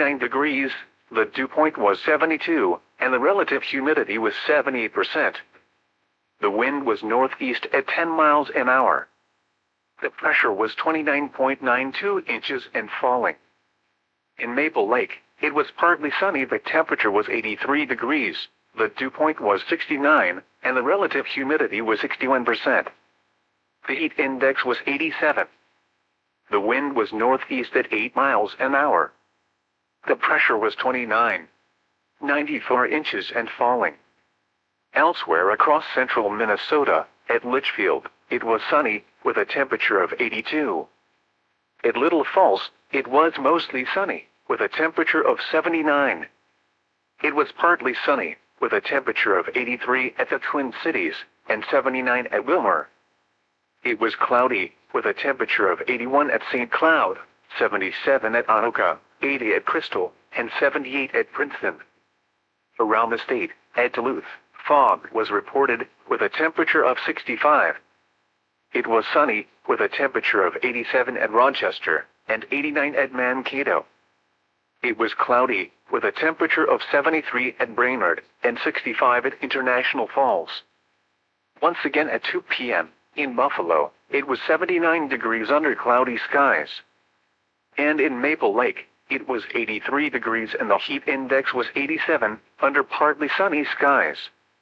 49 degrees, the dew point was 72, and the relative humidity was 78%. The wind was northeast at 10 miles an hour. The pressure was 29.92 inches and falling. In Maple Lake, it was partly sunny. The temperature was 83 degrees, the dew point was 69, and the relative humidity was 61%. The heat index was 87. The wind was northeast at 8 miles an hour. The pressure was 29.94 inches and falling. Elsewhere across central Minnesota, at Litchfield, it was sunny, with a temperature of 82. At Little Falls, it was mostly sunny, with a temperature of 79. It was partly sunny, with a temperature of 83 at the Twin Cities, and 79 at Wilmer. It was cloudy, with a temperature of 81 at St. Cloud, 77 at Anoka, 80 at Crystal, and 78 at Princeton. Around the state, at Duluth, fog was reported, with a temperature of 65. It was sunny, with a temperature of 87 at Rochester, and 89 at Mankato. It was cloudy, with a temperature of 73 at Brainerd, and 65 at International Falls. Once again at 2 p.m., in Buffalo, it was 79 degrees under cloudy skies. And in Maple Lake, it was 83 degrees and the heat index was 87, under partly sunny skies.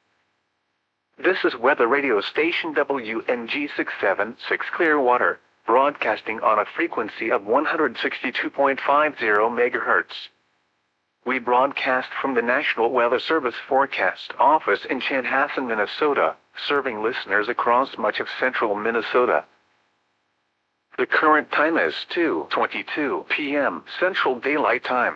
This is weather radio station WNG 676 Clearwater, broadcasting on a frequency of 162.50 MHz. We broadcast from the National Weather Service Forecast Office in Chanhassen, Minnesota, serving listeners across much of central Minnesota. The current time is 2:22 p.m. Central Daylight Time.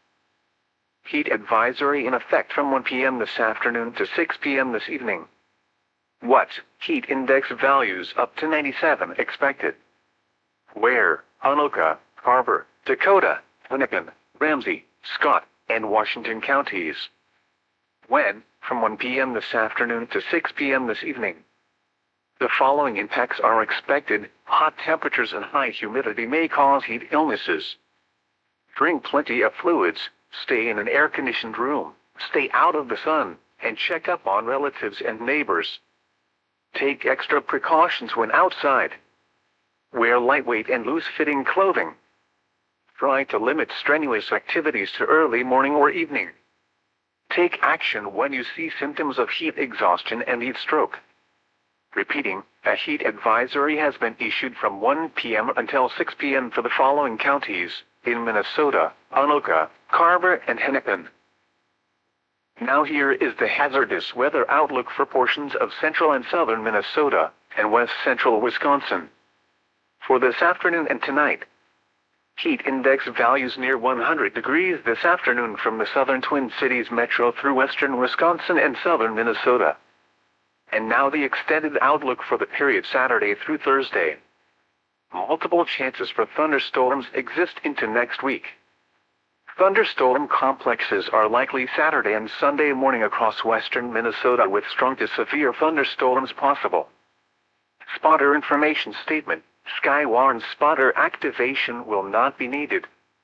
Heat advisory in effect from 1 p.m. this afternoon to 6 p.m. this evening. What? Heat index values up to 97 expected. Where? Anoka, Carver, Dakota, Hennepin, Ramsey, Scott, and Washington counties. When? From 1 p.m. this afternoon to 6 p.m. this evening. The following impacts are expected. Hot temperatures and high humidity may cause heat illnesses. Drink plenty of fluids, stay in an air-conditioned room, stay out of the sun, and check up on relatives and neighbors. Take extra precautions when outside. Wear lightweight and loose-fitting clothing. Try to limit strenuous activities to early morning or evening. Take action when you see symptoms of heat exhaustion and heat stroke. Repeating, a heat advisory has been issued from 1 p.m. until 6 p.m. for the following counties, in Minnesota, Anoka, Carver, and Hennepin. Now here is the hazardous weather outlook for portions of central and southern Minnesota, and west central Wisconsin. For this afternoon and tonight, heat index values near 100 degrees this afternoon from the southern Twin Cities metro through western Wisconsin and southern Minnesota. And now the extended outlook for the period Saturday through Thursday. Multiple chances for thunderstorms exist into next week. Thunderstorm complexes are likely Saturday and Sunday morning across western Minnesota with strong to severe thunderstorms possible. Spotter information statement. Skywarn spotter activation will not be needed.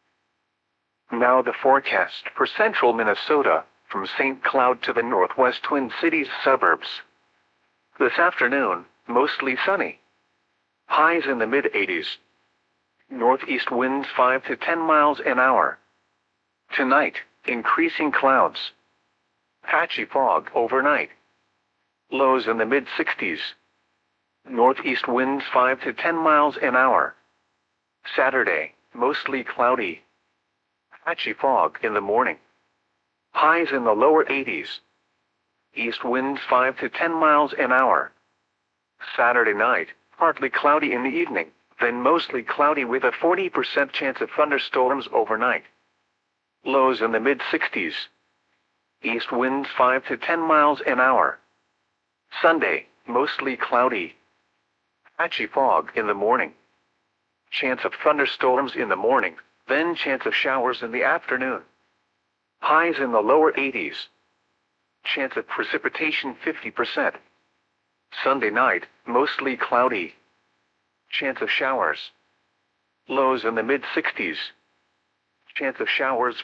Now the forecast for central Minnesota, from St. Cloud to the northwest Twin Cities suburbs. This afternoon, mostly sunny. Highs in the mid-80s. Northeast winds 5 to 10 miles an hour. Tonight, increasing clouds. Patchy fog overnight. Lows in the mid-60s. Northeast winds 5 to 10 miles an hour. Saturday, mostly cloudy. Patchy fog in the morning. Highs in the lower 80s. East winds 5 to 10 miles an hour. Saturday night, partly cloudy in the evening, then mostly cloudy with a 40% chance of thunderstorms overnight. Lows in the mid-60s. East winds 5 to 10 miles an hour. Sunday, mostly cloudy. Patchy fog in the morning. Chance of thunderstorms in the morning, then chance of showers in the afternoon. Highs in the lower 80s. Chance of precipitation 50%. Sunday night, mostly cloudy. Chance of showers. Lows in the mid-60s. Chance of showers